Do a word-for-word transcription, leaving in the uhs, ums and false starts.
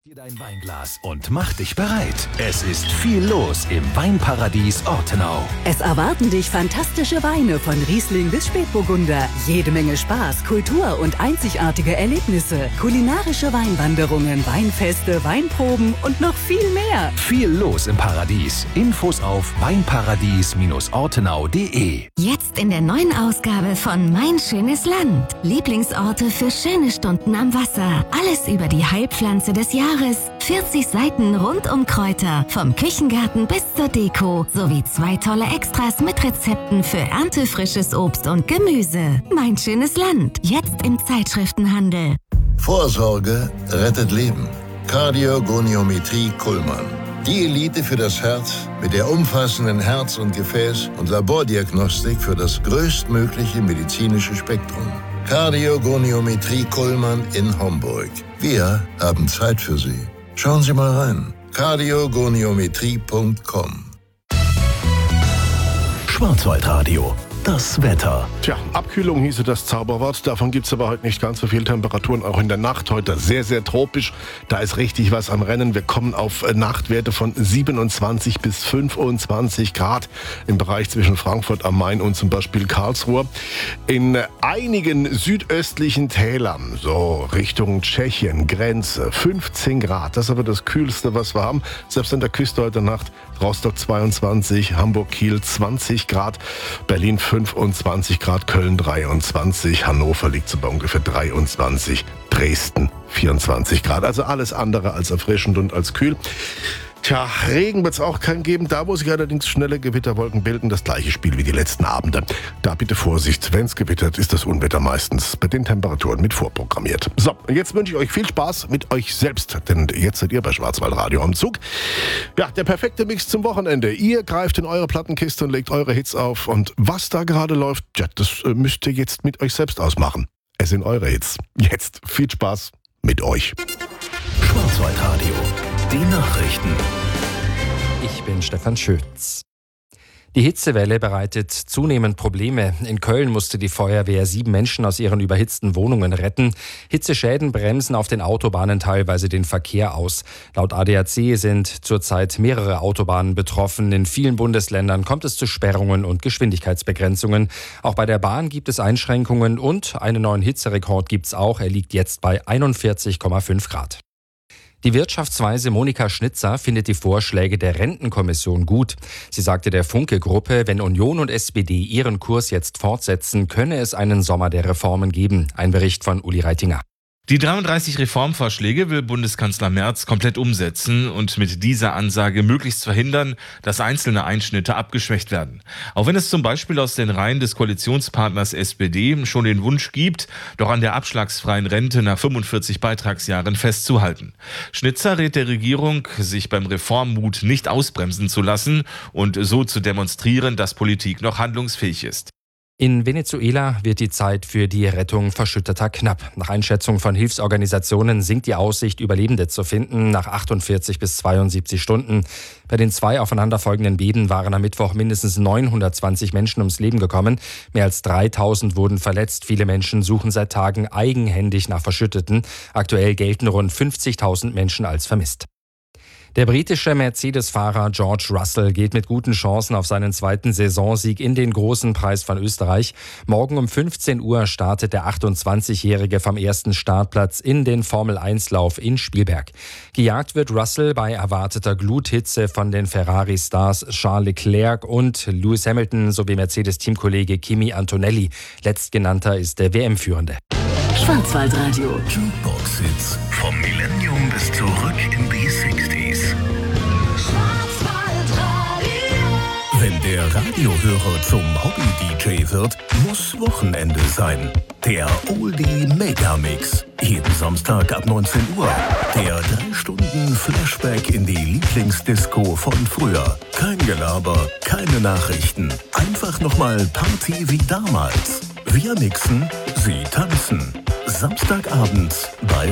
Dir dein Weinglas und mach dich bereit. Es ist viel los im Weinparadies Ortenau. Es erwarten dich fantastische Weine von Riesling bis Spätburgunder. Jede Menge Spaß, Kultur und einzigartige Erlebnisse. Kulinarische Weinwanderungen, Weinfeste, Weinproben und noch viel mehr. Viel los im Paradies. Infos auf weinparadies ortenau punkt de. Jetzt in der neuen Ausgabe von Mein schönes Land. Lieblingsorte für schöne Stunden am Wasser. Alles über die Heilpflanze des Jahres. vierzig Seiten rund um Kräuter. Vom Küchengarten bis zur Deko. Sowie zwei tolle Extras mit Rezepten für erntefrisches Obst und Gemüse. Mein schönes Land. Jetzt im Zeitschriftenhandel. Vorsorge rettet Leben. Kardiogoniometrie Kuhlmann. Die Elite für das Herz mit der umfassenden Herz- und Gefäß- und Labordiagnostik für das größtmögliche medizinische Spektrum. Kardiogoniometrie Kuhlmann in Homburg. Wir haben Zeit für Sie. Schauen Sie mal rein. kardiogoniometrie punkt com. Schwarzwaldradio. Das Wetter. Tja, Abkühlung hieße das Zauberwort. Davon gibt es aber heute nicht ganz so viel Temperaturen. Auch in der Nacht heute sehr, sehr tropisch. Da ist richtig was am Rennen. Wir kommen auf Nachtwerte von siebenundzwanzig bis fünfundzwanzig Grad im Bereich zwischen Frankfurt am Main und zum Beispiel Karlsruhe. In einigen südöstlichen Tälern, so Richtung Tschechien, Grenze, fünfzehn Grad. Das ist aber das Kühlste, was wir haben. Selbst an der Küste heute Nacht. Rostock zweiundzwanzig, Hamburg, Kiel zwanzig Grad, Berlin fünfundzwanzig Grad, Köln dreiundzwanzig, Hannover liegt so bei ungefähr dreiundzwanzig, Dresden vierundzwanzig Grad. Also alles andere als erfrischend und als kühl. Tja, Regen wird es auch keinen geben. Da, wo sich allerdings schnelle Gewitterwolken bilden, das gleiche Spiel wie die letzten Abende. Da bitte Vorsicht, wenn es gewittert, ist das Unwetter meistens bei den Temperaturen mit vorprogrammiert. So, und jetzt wünsche ich euch viel Spaß mit euch selbst, denn jetzt seid ihr bei Schwarzwaldradio am Zug. Ja, der perfekte Mix zum Wochenende. Ihr greift in eure Plattenkiste und legt eure Hits auf. Und was da gerade läuft, ja, das äh, müsst ihr jetzt mit euch selbst ausmachen. Es sind eure Hits. Jetzt viel Spaß mit euch. Schwarzwaldradio. Die Nachrichten. Ich bin Stefan Schütz. Die Hitzewelle bereitet zunehmend Probleme. In Köln musste die Feuerwehr sieben Menschen aus ihren überhitzten Wohnungen retten. Hitzeschäden bremsen auf den Autobahnen teilweise den Verkehr aus. Laut A D A C sind zurzeit mehrere Autobahnen betroffen. In vielen Bundesländern kommt es zu Sperrungen und Geschwindigkeitsbegrenzungen. Auch bei der Bahn gibt es Einschränkungen und einen neuen Hitzerekord gibt es auch. Er liegt jetzt bei einundvierzig Komma fünf Grad. Die Wirtschaftsweise Monika Schnitzer findet die Vorschläge der Rentenkommission gut. Sie sagte der Funke-Gruppe, wenn Union und S P D ihren Kurs jetzt fortsetzen, könne es einen Sommer der Reformen geben. Ein Bericht von Uli Reitinger. Die dreiunddreißig Reformvorschläge will Bundeskanzler Merz komplett umsetzen und mit dieser Ansage möglichst verhindern, dass einzelne Einschnitte abgeschwächt werden. Auch wenn es zum Beispiel aus den Reihen des Koalitionspartners S P D schon den Wunsch gibt, doch an der abschlagsfreien Rente nach fünfundvierzig Beitragsjahren festzuhalten. Schnitzer rät der Regierung, sich beim Reformmut nicht ausbremsen zu lassen und so zu demonstrieren, dass Politik noch handlungsfähig ist. In Venezuela wird die Zeit für die Rettung Verschütteter knapp. Nach Einschätzung von Hilfsorganisationen sinkt die Aussicht, Überlebende zu finden, nach achtundvierzig bis zweiundsiebzig Stunden. Bei den zwei aufeinanderfolgenden Beben waren am Mittwoch mindestens neunhundertzwanzig Menschen ums Leben gekommen. Mehr als dreitausend wurden verletzt. Viele Menschen suchen seit Tagen eigenhändig nach Verschütteten. Aktuell gelten rund fünfzigtausend Menschen als vermisst. Der britische Mercedes-Fahrer George Russell geht mit guten Chancen auf seinen zweiten Saisonsieg in den Großen Preis von Österreich. Morgen um fünfzehn Uhr startet der achtundzwanzigjährige vom ersten Startplatz in den Formel eins Lauf in Spielberg. Gejagt wird Russell bei erwarteter Gluthitze von den Ferrari-Stars Charles Leclerc und Lewis Hamilton sowie Mercedes-Teamkollege Kimi Antonelli. Letztgenannter ist der W M-Führende. Schwarzwaldradio. Jukebox-Hits vom Millennium bis zurück in die sechziger. Wenn der Radiohörer zum Hobby-D J wird, muss Wochenende sein. Der Oldie Megamix. Jeden Samstag ab neunzehn Uhr. Der drei Stunden Flashback in die Lieblingsdisco von früher. Kein Gelaber, keine Nachrichten. Einfach nochmal Party wie damals. Wir mixen, Sie tanzen. Samstagabends bei